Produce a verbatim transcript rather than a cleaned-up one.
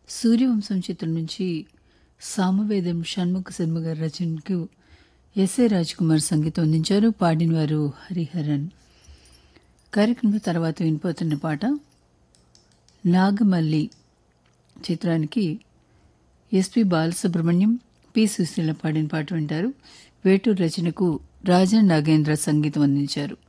సూర్యవంశం చిత్రం నుంచి సామవేదం షణ్ముఖ శర్మ గారి రచనకు ఎస్ఏ రాజ్ కుమార్ సంగీతం అందించారు. పాడినవారు హరిహరన్. కార్యక్రమం తర్వాత వినిపోతున్న పాట నాగమల్లి చిత్రానికి ఎస్పి బాలసుబ్రహ్మణ్యం, పి సుశీల పాడిన పాట వింటారు. వేటూరు రచనకు రాజన్ నాగేంద్ర సంగీతం అందించారు.